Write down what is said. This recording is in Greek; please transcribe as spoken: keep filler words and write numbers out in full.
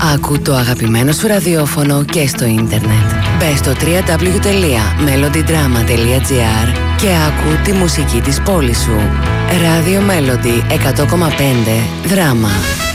Άκου το αγαπημένο σου ραδιόφωνο και στο ίντερνετ. Μπες στο double-u double-u double-u τελεία melody drama τελεία gr και άκου τη μουσική της πόλης σου. Ράδιο Melody εκατό κόμμα πέντε Δράμα.